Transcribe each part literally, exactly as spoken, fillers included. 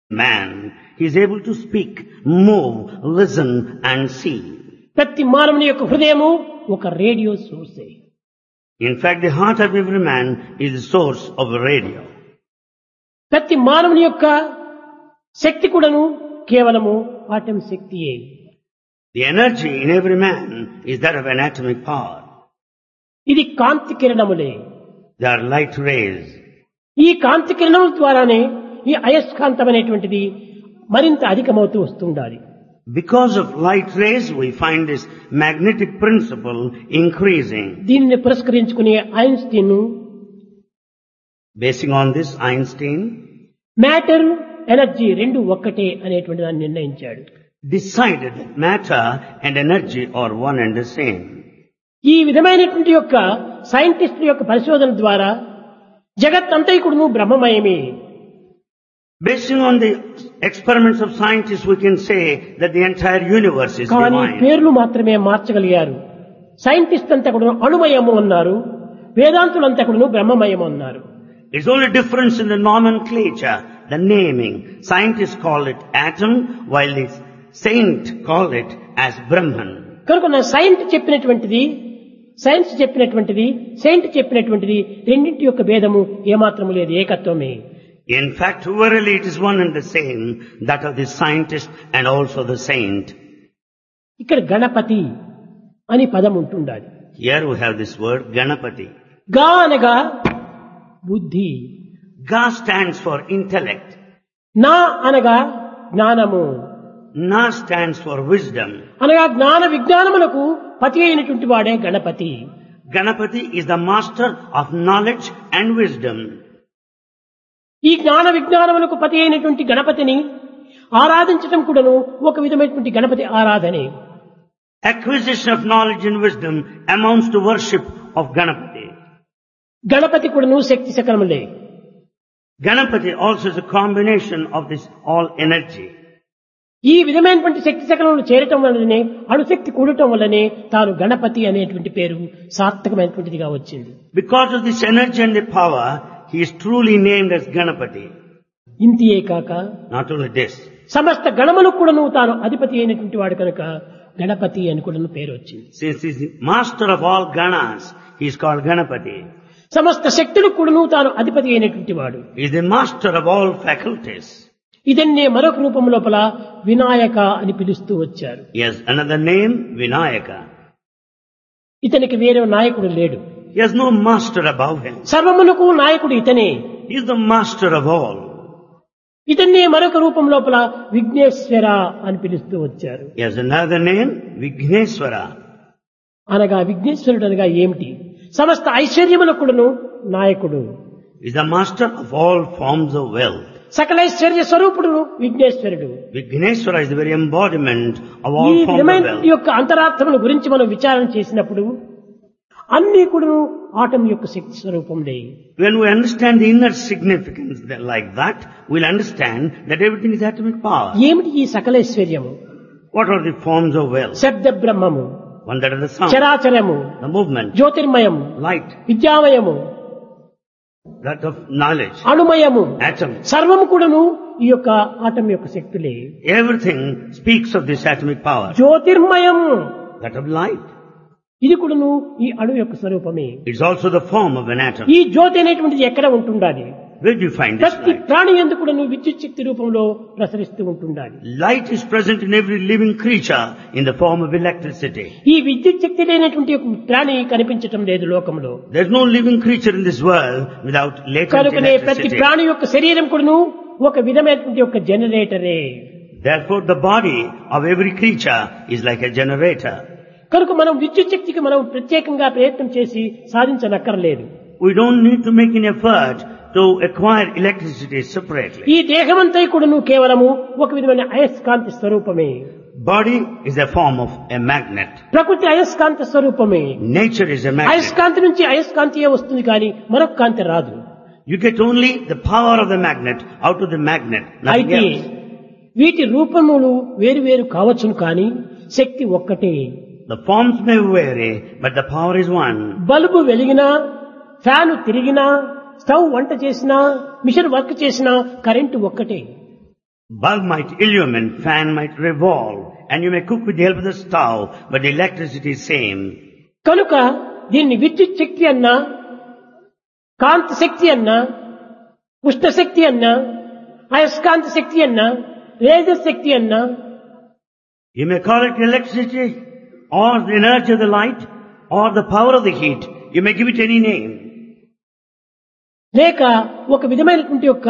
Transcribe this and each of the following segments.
man, he is able to speak, move, listen and see. ప్రతి మానవుని యొక్క హృదయము ఒక radio సోర్సే. In fact, the heart of every man is the source of a radio. ప్రతి మానవుని యొక్క శక్తి కూడాను కేవలము atom శక్తియే. The energy in every man is that of an atomic power. ఇది కాంతి కిరణములే. They are light rays. ఈ కాంతి కిరణముల ద్వారానే ఈ అయస్కాంతం అనేటువంటిది మరింత అధికమవుతూ వస్తుండాలి. Because of light rays, we find this magnetic principle increasing. దీనిని పురస్కరించుకునే Einstein Basing on this, Einstein matter energy రెండు ఒక్కటే అనేటువంటి దాన్ని నిర్ణయించాడు. decided that matter and energy are one and the same. ఈ విధమైనటువంటి యొక్క సైంటిస్టుల యొక్క పరిశోధన ద్వారా జగత్తంతైకుడును బ్రహ్మమయమే. Basing on the experiments of scientists, we can say that the entire universe is కానీ divine. పేర్లు మాత్రమే మార్చగలిగారు. సైంటిస్ట్ అంతా కూడా అణుమయము అన్నారు, వేదాంతులంతా కూడా బ్రహ్మమయము అన్నారు. It's only difference in the nomenclature, the naming. Scientists call it atom, while the saint call it as Brahman. కనుక నా సైంట్ చెప్పినటువంటిది సైన్స్ చెప్పినటువంటిది సెయింట్ చెప్పినటువంటిది రెండింటి యొక్క భేదము ఏమాత్రము లేదు, ఏకత్వమే. In fact, verily it is one and the same, that of the scientist and also the saint. ఇక్కడ గణపతి అని పదం ఉంటుండాలి. Here we have this word, Ganapati. గా అనగా బుద్ధి, Ga stands for intellect. నా అనగా జ్ఞానము, Na stands for wisdom. అనగా జ్ఞాన విజ్ఞానములకు పతి అయినటువంటి వాడే Ganapati. Ganapati is the master of knowledge and wisdom. ఈ జ్ఞాన విజ్ఞానములకు పతి అయినటువంటి గణపతిని ఆరాధించటం కూడాను ఒక విధమైనటువంటి Ganapati ఆరాధనే. Acquisition of knowledge and wisdom amounts to worship of Ganapati. Ganapati కూడాను శక్తి శకలములే. Ganapati also is a combination of this all energy. ఈ విధమైనటువంటి శక్తి శకలములు చేరటం వల్లనే అణుశక్తి కూడటం వల్లనే తాను గణపతి అనేటువంటి పేరు సార్థకమైనటువంటిదిగా వచ్చింది. Because of this energy and the power, he is truly named as Ganapati. ఇంతియే కాక Not only this, సమస్త గణములకు కూడాను తాను అధిపతి అయినటువంటి వాడు కనుక గణపతి అని కూడాను పేరు వచ్చింది. since he is the master of all Ganas, he is called Ganapati. సమస్త శక్తులకు కూడాను తాను అధిపతి అయినటువంటి వాడు. He is the master of all faculties. ఇదన్నే మరొక రూపం లోపల వినాయక అని పిలుస్తూ వచ్చారు. He has another name, Vinayaka. ఇతనికి వేరే నాయకుడు లేడు. He has no master above him. సర్వమునకు నాయకుడు ఇతనే. He is the master of all. ఇతన్నే మరొక రూపం లోపల విఘ్నేశ్వర అని పిలుస్తూ వచ్చారు. He has another name, Vigneswara. అనగా విఘ్నేశ్వరుడు అనగా ఏమిటి? సమస్త ఐశ్వర్యములకు కూడాను నాయకుడు. He is the master of all forms of wealth. సకలైశ్వర్య స్వరూపుడు విఘ్నేశ్వరుడు. Vigneswara is the very embodiment of ఈ all forms of విధమైన wealth. యొక్క అంతరార్థముల గురించి మనం విచారణ చేసినప్పుడు అన్ని కూడాను ఆటం యొక్క శక్తి స్వరూపంలే. When we understand the inner significance that- like that, we'll understand that everything is atomic power. ఏమిటి ఈ సకలైశ్వర్యము? What are the forms of wealth? శబ్ద బ్రహ్మము, One that is the sound, చరాచరము, the movement, జ్యోతిర్మయము, light, విద్యామయము, that of knowledge, అణుమయము, atom. సర్వము కూడాను ఈ యొక్క atom యొక్క శక్తులే. Everything speaks of this atomic power. జ్యోతిర్మయము, That of light. ఇది కూడాను ఈ అణు యొక్క స్వరూపమే. It's also the form of an atom. ఈ జ్యోతి అనేటువంటిది ఎక్కడ ఉంటుండాలి? Where do you find this ప్రతి light? ప్రాణి యందు కూడాను విద్యుత్ శక్తి రూపంలో ప్రసరిస్తూ ఉంటుండాలి. Light is present in every living creature in the form of electricity. ఈ విద్యుత్ శక్తి లేనటువంటి ఒక ప్రాణి కనిపించటం లేదు లోకంలో. There's no living creature in this world without latent కనుకనే ప్రతి electricity. ప్రాణి యొక్క శరీరం కూడాను ఒక విధమైనటువంటి ఒక జనరేటరే. Therefore, the body of every creature is like a generator. కనుక మనం విద్యుత్ శక్తికి మనం ప్రత్యేకంగా ప్రయత్నం చేసి సాధించనక్కర్లేదు. We don't need to make an effort to acquire electricity separately. ఈ దేహమంతా కూడాను కేవలము ఒక విధమైన అయస్కాంతి స్వరూపమే. Body is a form of a magnet. ప్రకృతి అయస్కాంత స్వరూపమే. Nature is a magnet. అయస్కాంతి నుంచి అయస్కాంతియే వస్తుంది కానీ మరొక కాంతి రాదు. You get only the power of the magnet out of the magnet, nothing అయితే else. వీటి రూపములు వేరు వేరు కావచ్చును కానీ శక్తి ఒక్కటే. The forms may vary, but the power is one. Bulb వెలిగినా, fan తిరిగినా, స్టవ్ వంట చేసినా, మిషన్ వర్క్ చేసినా కరెంటు ఒక్కటే. Bulb might illumine, fan might revolve, and you may cook with the help of the stove, but the electricity is same. కనుక దీన్ని విద్యుత్ శక్తి అన్నా, కాంతి శక్తి అన్నా, ఉష్ణ శక్తి అన్నా, అయస్కాంత శక్తి అన్నా, లేజర్ శక్తి అన్నా, You may call it electricity, or the energy of the light, or the power of the heat. You may give it any name. లేక ఒక విధమైనటువంటి యొక్క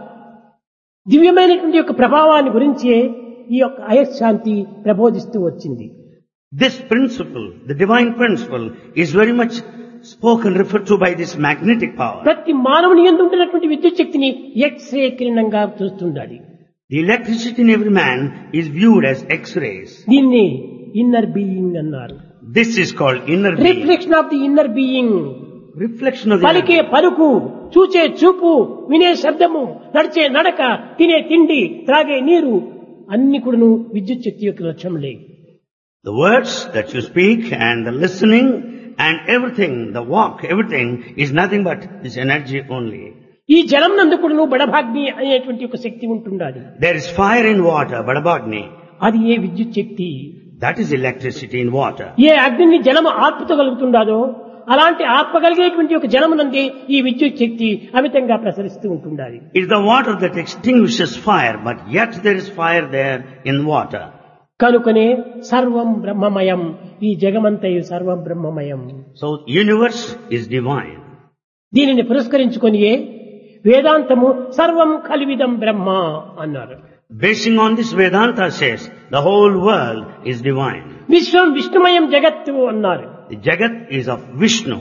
దివ్యమైనటువంటి యొక్క ప్రభావాన్ని గురించి ఈ యొక్క అయస్కాంతి ప్రబోధిస్తూ వచ్చింది. This principle, the divine principle, is very much spoken, referred to by this magnetic power. ప్రతి మానవుని యందు ఉంటున్నటువంటి విద్యుత్ శక్తిని x ray కిరణంగా చూస్తుండాలి. The electricity in every man is viewed as X-rays. దీన్ని ఇన్నర్ బీయింగ్ అన్నారు. This is called inner being. Reflection of the inner being. Reflection of the పలికే inner పలుకు, చూచే చూపు, వినే శబ్దము, నడిచే నడక, తినే తిండి, త్రాగే నీరు అన్ని కూడాను విద్యుత్ శక్తి యొక్క లక్ష్యములే. The words that you speak and the listening and everything, the walk, everything is nothing but this energy only. ఈ జలం నందు కూడాను బడభాగ్ని అనేటువంటి ఒక శక్తి ఉంటుండాలి. There is fire in water, Badabagni. అది ఏ విద్యుత్ శక్తి. That is electricity in water. ఏ అగ్నిని జలము ఆర్పుతగలుగుతుండాదో అలాంటి ఆర్పగలిగేటువంటి ఒక జలమునందే ఈ విద్యుత్ శక్తి అమితంగా ప్రసరిస్తూ ఉంటుండాలి. It is the water that extinguishes fire, but yet there is fire there in water. కనుకనే సర్వం బ్రహ్మమయం, ఈ జగమంతయు సర్వం బ్రహ్మమయం. So universe is divine. దీనిని పురస్కరించుకొనియే వేదాంతము సర్వం కలివిదం బ్రహ్మ అన్నారు. Basing on this, Vedanta says the whole world is divine. విశ్వం విష్ణుమయం జగత్తు అన్నారు. The Jagat is of Vishnu.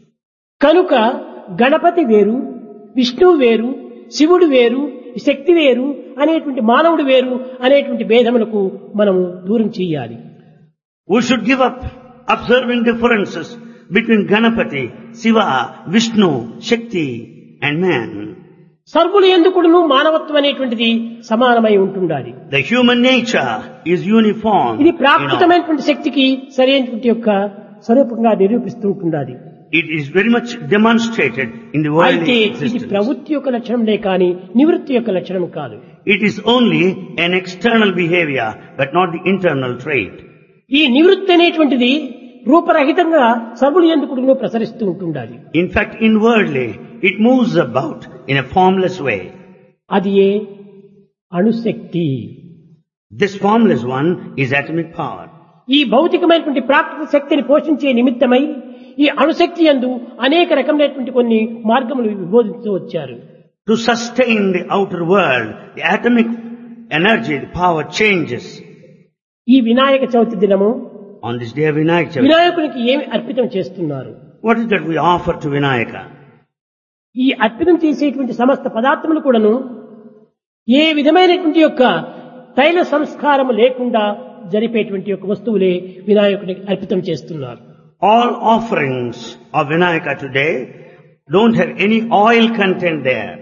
కనుక గణపతి వేరు, విష్ణువు వేరు, శివుడు వేరు, శక్తి వేరు అనేటువంటి మానవుడు వేరు అనేటువంటి భేదములకు మనము దూరం చేయాలి. We should give up observing differences between Ganapati, Shiva, Vishnu, Shakti and man. సర్వులు ఎందుకును మానవత్వం అనేటువంటిది సమానమై ఉంటుండాలి. The human nature is uniform. ఇది in all. ప్రాకృతమైనటువంటి శక్తికి సరైనటువంటి యొక్క స్వరూపంగా నిరూపిస్తూ ఉంటుండాలి. It is very much demonstrated in the worldly అయితే ఇది existence. ప్రవృత్తి యొక్క లక్షణంలే కాని నివృత్తి యొక్క లక్షణం కాదు. It is only an external behavior, but not the internal trait. ఈ నివృత్తి అనేటువంటిది రూపరహితంగా సర్వులు ఎందుకును ప్రసరిస్తూ ఉంటుండాలి. In fact, inwardly, it moves about in a formless way. అది ఏ అణుశక్తి. This formless one is atomic power. ఈ భౌతికమైనటువంటి ప్రాకృతిక శక్తిని పోషించే నిమిత్తమై ఈ అణుశక్తి యందు అనేక రకమైనటువంటి కొన్ని మార్గములు విభోదిస్తూ వచ్చారు. To sustain the outer world, the atomic energy, the power changes. ఈ వినాయక చవితి దినము On this day of Vinayak Chavithi, వినాయకునికి ఏమి అర్పితం చేస్తున్నారు? what is that we offer to Vinayaka? ఈ అర్పితం చేసేటువంటి సమస్త పదార్థములు కూడాను ఏ విధమైనటువంటి యొక్క తైల సంస్కారము లేకుండా జరిపేటువంటి యొక్క వస్తువులే వినాయకునికి అర్పితం చేస్తున్నారు. All offerings of Vinayaka today don't have any oil content there.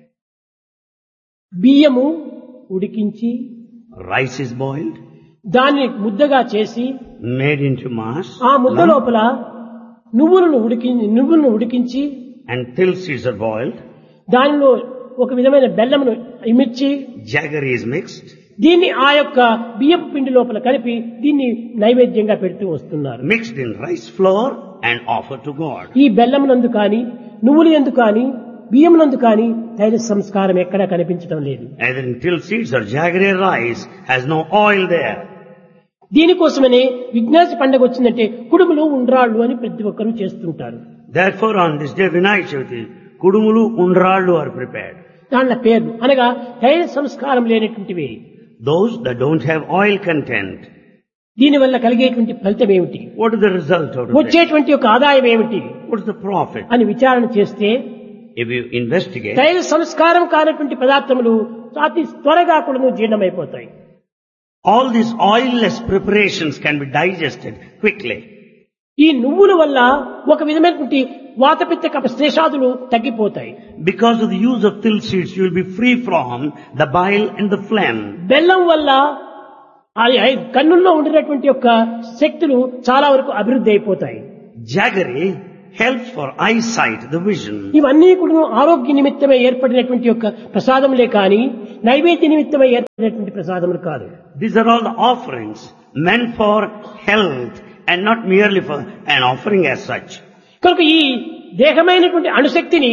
బియ్యము ఉడికించి Rice is boiled, దాన్ని ముద్దగా చేసి made into mass, ఆ ముద్ద లోపల నువ్వులను ఉడికి నువ్వులను ఉడికించి and till seeds are boiled. దానిలో ఒక విధమైన బెల్లమును ఇమిర్చి Jaggery is mixed, దీన్ని ఆ యొక్క బియ్యపు పిండి లోపల కలిపి దీన్ని నైవేద్యంగా పెడుతూ వస్తున్నారు. mixed in rice flour and offered to God. ఈ బెల్లమునందు కానీ నువ్వులు ఎందు కానీ బియ్యమునందు కానీ తైల సంస్కారం ఎక్కడా కనిపించడం లేదు. Either in till seeds or jaggery rice has no oil there. దీనికోసమనే Vighnesha పండుగ వచ్చిందంటే కుడుములు ఉండ్రాళ్ళు అని ప్రతి ఒక్కరూ చేస్తుంటారు. Therefore, on this day Vinayak Chavithi, kudumulu undrallu are prepared. దాంట్లో పేర్లు అనగా తైల సంస్కారం లేనటువంటివి. Those that don't have oil content. దీనివల్ల కలిగేటువంటి ఫలితం ఏమిటి, What is the result out of that? వచ్చేటువంటి యొక్క ఆదాయం ఏమిటి What is the profit? అని విచారణ చేస్తే If you investigate, తైల సంస్కారం కానటువంటి పదార్థములు అతి త్వరగా కూడా జీర్ణమైపోతాయి. all these oilless preparations can be digested quickly. ఈ నువ్వుల వల్ల ఒక విధమైనటువంటి వాతపిత్త కఫ శ్లేషాదులు తగ్గిపోతాయి. Because of the use of till seeds, you will be free from the bile and the phlegm. బెల్లం వల్ల ఆ కన్నుల్లో ఉండినటువంటి యొక్క శక్తులు చాలా వరకు అభివృద్ధి అయిపోతాయి. Jaggery helps for eyesight, the vision. ఇవన్నీ కూడా ఆరోగ్య నిమిత్తమై ఏర్పడినటువంటి యొక్క ప్రసాదములే కానీ నైవేద్య నిమిత్తమై ఏర్పడినటువంటి ప్రసాదములు కాదు. These are all the offerings meant for health and not merely for an offering as such. కనుక ఈ దేహమైనటువంటి అణుశక్తిని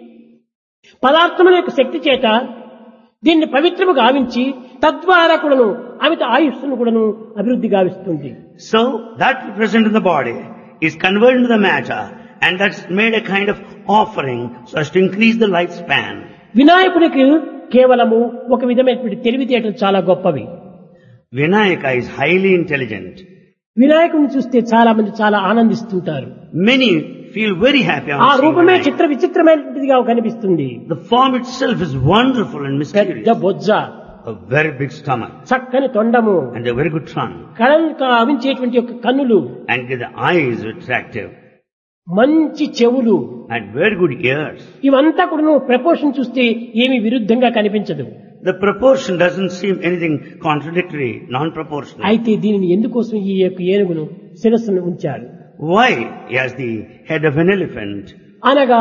పదార్థముల యొక్క శక్తి చేత దీన్ని పవిత్రము గావించి తద్వారా కూడాను అమిత ఆయుష్ను కూడాను అభివృద్ధి గావిస్తుంది. So that present in the body is converted into the matter, and that's made a kind of offering so as to increase the lifespan. వినాయకుడికి కేవలము ఒక విధమైనటువంటి తెలివితేటలు చాలా గొప్పవి. Vinayaka is highly intelligent. వినాయకుడిని చూస్తే చాలా మంది చాలా ఆనందిస్తుంటారు. Many feel very happy on ఆ seeing రూపమే Vinayaka. చిత్ర విచిత్రమైనటువంటిదిగా కనిపిస్తుంది. The form itself is wonderful and పెద్ద mysterious. Bojja, A very big stomach చక్కని తొండము, and a very good trunk, కళలు కవించేటువంటి యొక్క కన్నులు, and the eyes are attractive మంచి చెవులు, and very good ears. ఇవంతా కూడా ప్రపోర్షన్ చూస్తే ఏమి విరుద్ధంగా కనిపించదు. The proportion doesn't seem anything contradictory, non-proportional. అయితే దీనిని ఎందుకోసం ఈ యొక్క ఏనుగును శిరస్సును ఉంచాడు? Why he has the head of an elephant? అనగా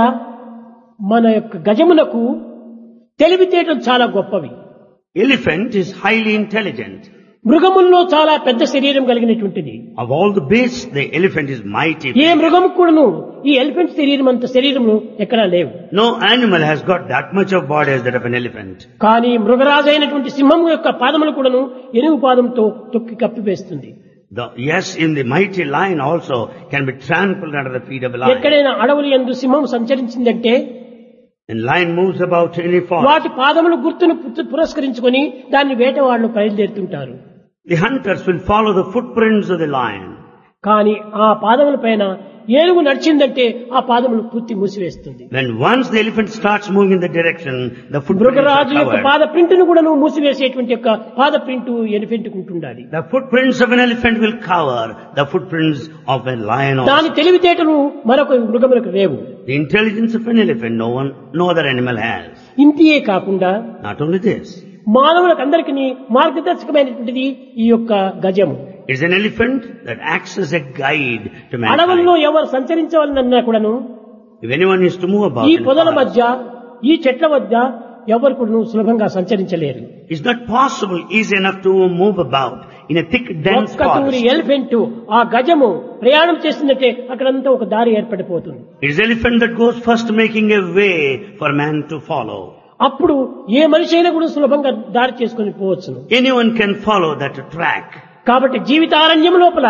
మన యొక్క గజమునకు తెలివితేటలు చాలా గొప్పవి. Elephant is highly intelligent. మృగముల్లో చాలా పెద్ద శరీరం కలిగినటువంటిది. Of all the beasts, the elephant is mighty. ఏ మృగము కూడాను ఈ ఎలిఫెంట్ శరీరం అంత శరీరము ఎక్కడా లేవు. No animal has got that much of body as that of an elephant. కానీ మృగరాజు అయినటువంటి సింహం యొక్క పాదములు కూడాను ఎనుగు పాదంతో తొక్కి కప్పివేస్తుంది. The, yes, in the mighty lion also can be trampled under the feet of a lion. ఎక్కడైనా అడవులు యందు సింహం సంచరించిందంటే And lion moves about any forest. వాటి పాదములు గుర్తును పు- పురస్కరించుకొని దాన్ని వేటవాళ్ళు బయలుదేరుతుంటారు. The hunters will follow the footprints of the lion. కానీ ఆ పాదముల పైన ఏనుగు నడిచిందంటే ఆ పాదములు పూర్తి మూసివేస్తుంది. When once the elephant starts moving in the direction, the footprints are మృగరాజు యొక్క covered. పాద ప్రింట్ను కూడా నువ్వు మూసివేసేటువంటి యొక్క పాద ప్రింట్ ఎలిఫెంట్ ఉంటుండాలి. The footprints of an elephant will cover the footprints of a lion దాని also. తెలివితేటలు మరొక మృగములకు లేవు. The intelligence of an elephant no one, no other animal has. ఇంతియే కాకుండా Not only this, మానవులకు అందరికీ మార్గదర్శకమైనటువంటిది ఈ యొక్క గజము. it's an elephant that acts as a guide to అడవుల్లో mankind. ఎవరు సంచరించవాలన్నా కూడాను If anyone is to move about ఈ in పొదల forest, మధ్య ఈ చెట్ల మధ్య ఎవరు కూడా సులభంగా సంచరించలేరు. it's not possible, easy enough to move about in a thick, dense ఒక్క తూరి forest. ఎలిఫెంట్ ఆ గజము ప్రయాణం చేస్తుందంటే అక్కడంతా ఒక దారి ఏర్పడిపోతుంది. It's the elephant that goes first making a way for man to follow. అప్పుడు ఏ మనిషి అయినా కూడా సులభంగా దారి చేసుకొని పోవచ్చును. Anyone can follow that track. కాబట్టి జీవితారణ్యం లోపల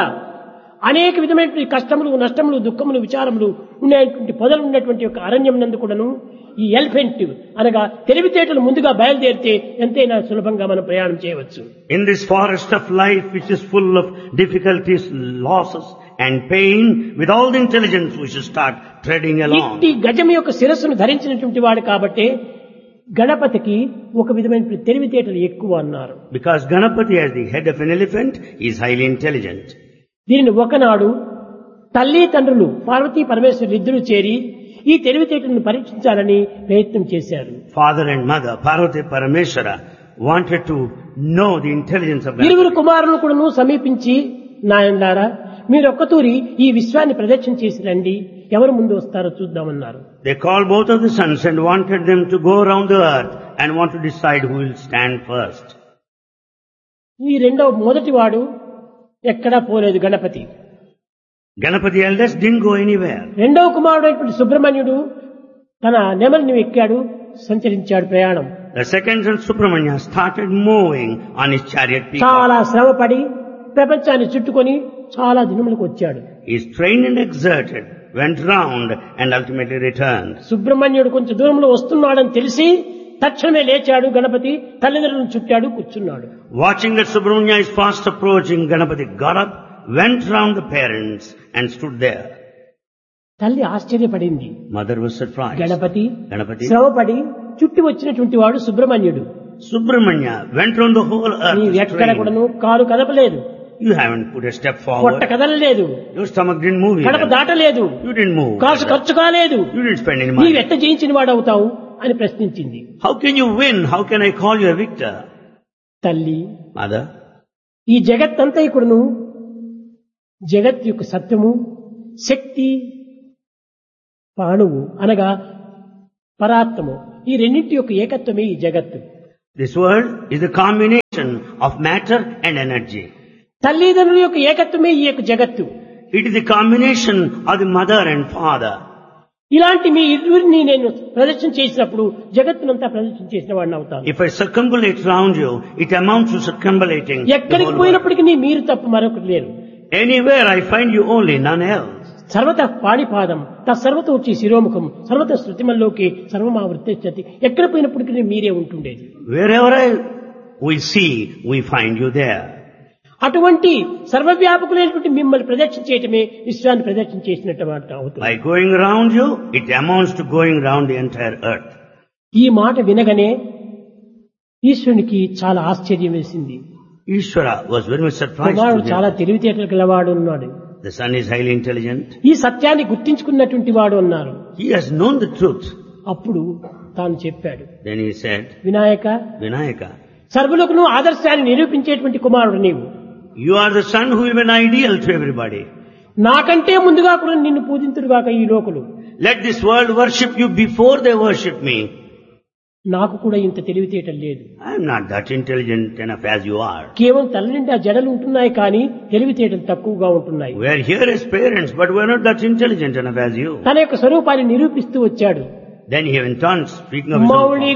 అనేక విధమైనటువంటి కష్టములు, నష్టములు, దుఃఖములు, విచారములు ఉన్నటువంటి పొదలు ఉన్నటువంటి యొక్క అరణ్యం నందు కూడాను ఈ ఎలిఫెంట్ అనగా తెలివితేటలు ముందుగా బయలుదేరితే ఎంతైనా సులభంగా మనం ప్రయాణం చేయవచ్చు. In this forest of life which is full of difficulties, losses and pain, with all the intelligence we should start treading along. ఇట్టి గజం యొక్క శిరస్సును ధరించినటువంటి వాడు కాబట్టి గణపతికి ఒక విధమైన తెలివితేటలు ఎక్కువ అన్నారు. Because Ganapati as the head of an elephant is highly intelligent. దీనిని ఒకనాడు తల్లి తండ్రులు పార్వతీ పరమేశ్వరులు ఇద్దరూ చేరి ఈ తెలివితేటలను పరీక్షించాలని ప్రయత్నం చేశారు. Father and mother, Parvati Parameshwara, wanted to know the intelligence of ఇరువురు Ganapati. కుమారులను కూడాను సమీపించి నాయనలారా మీరు ఒక్కతూరి ఈ విశ్వాన్ని ప్రదక్షిణ చేసి రండి, ఎవరు ముందు వస్తారో చూద్దామన్నారు. They called both of the sons and wanted them to go around the earth and want to decide who will stand first. ఈ రెండవ మొదటి వాడు ఎక్కడా పోలేదు Ganapati. Ganapati eldest didn't go anywhere. రెండవ కుమారుడైనటువంటి సుబ్రహ్మణ్యుడు తన నెమలిని ఎక్కాడు, సంచరించాడు ప్రయాణం. The second son Subramanya started moving on his chariot peacock. చాలా శ్రమపడి ప్రపంచాన్ని చుట్టుకొని చాలా దినములకు వచ్చాడు. He is trained and exerted, went round and ultimately returned. సుబ్రహ్మణ్యుడు కొంచెం దూరంలో వస్తున్నాడని తెలిసి తక్షణమే లేచాడు. గణపతి తల్లిదండ్రులను చుట్టాడు, కూర్చున్నాడు. Watching that Subramanya is fast approaching, Ganapati got up, went round the parents and stood there. తల్లి ఆశ్చర్యపడింది. Mother was surprised. Ganapati Ganapati, శ్రమపడి చుట్టి వచ్చినటువంటి వాడు సుబ్రహ్మణ్యుడు. Subramanya went round the whole earth. నీవు ఎక్కడ trained. కూడాను కాలు కదపలేదు, You haven't put a step పొట్ట forward. కదలలేదు, Your stomach didn't move Kadapa either. దాటలేదు, You didn't move. కాసు ఖర్చు కాలేదు. You didn't spend any నీవు money. ఎట్ట జయించిన వాడవుతావు అని ప్రశ్నించింది. How can you win? How can I call you a victor? తల్లి, Mother, ఈ జగత్తంతా ఇక్కడను జగత్ యొక్క సత్యము, శక్తి, పాణువు అనగా పరాత్మము, ఈ రెండింటి యొక్క ఏకత్వమే ఈ జగత్తు. This world is a combination of matter and energy. తల్లిదండ్రుల యొక్క ఏకత్వమే ఈ యొక్క జగత్తు. It is a combination of the mother and father. ఇలాంటి మీ ఇరువురిని నేను ప్రదర్శన చేసినప్పుడు జగత్తునంతా ప్రదర్శన చేసిన వాడిని అవుతాను. If I circumambulate round you, it amounts to circumambulating the ఎక్కడికి whole world. పోయినప్పటికీ మీరు తప్ప మరొకరు లేరు. Anywhere I find you only, none else. సర్వత పాణిపాదం తత్సర్వత వచ్చి శిరోముఖం సర్వత శృతిమల్లోకి సర్వమావృత్తి. ఎక్కడ పోయినప్పటికీ మీరే ఉంటుండేది. Wherever I, we see, we find you there. అటువంటి సర్వవ్యాపకులైనటువంటి మిమ్మల్ని ప్రదక్షిణ చేయటమే విశ్వాన్ని ప్రదక్షిణ చేసినట్టు అవుతుంది. By going around you, it amounts to going around the entire earth. ఈ మాట వినగానే ఈశ్వరునికి చాలా ఆశ్చర్యం వేసింది. Ishvara was very much surprised కుమారుడు to చాలా hear. తెలివితేటలు గలవాడు ఉన్నాడు. The son is highly intelligent. ఈ సత్యాన్ని గుర్తించుకున్నటువంటి వాడు అన్నారు. He has known the truth. అప్పుడు తాను చెప్పాడు, Then he said, Vinayaka, Vinayaka, సర్వులకు ఆదర్శాన్ని నిరూపించేటువంటి కుమారుడు నీవు. you are the son who will be an ideal to everybody. నాకంటే ముందుగా కూడా నిన్ను పూజింతురుగాక ఈ లోకులు. Let this world worship you before they worship me. నాకు కూడా ఇంత తెలివితేటలు లేదు. I am not that intelligent enough as you are. కేవలం తల్లి నిండా జడలు ఉంటున్నాయి కానీ తెలివితేటలు తక్కువగా ఉంటున్నాయి. We are here as parents, but we are not that intelligent enough as you. తన యొక్క స్వరూపాన్ని నిరూపిస్తూ వచ్చాడు. Then he went on speaking of his own Mouli